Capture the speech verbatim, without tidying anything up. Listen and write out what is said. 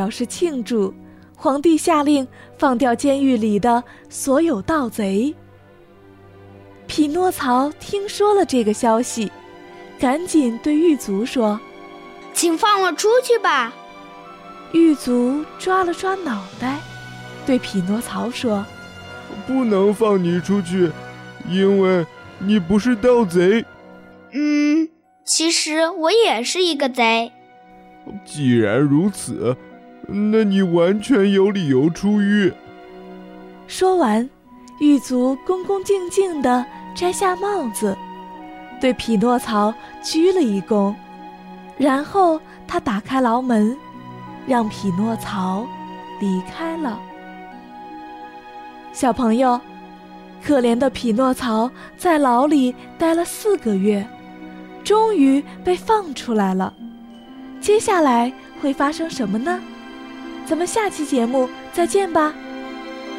表示庆祝，皇帝下令放掉监狱里的所有盗贼。匹诺曹听说了这个消息，赶紧对狱卒说：“ 请放我出去吧。” 狱卒抓了抓脑袋，对匹诺曹说：“ 不能放你出去，因为你不是盗贼。”“ 嗯，其实我也是一个贼。”“ 既然如此，那你完全有理由出狱。” 说完，狱卒恭恭敬敬地摘下帽子，对匹诺曹鞠了一躬，然后他打开牢门，让匹诺曹离开了。小朋友，可怜的匹诺曹在牢里待了四个月，终于被放出来了。接下来会发生什么呢？咱们下期节目再见吧。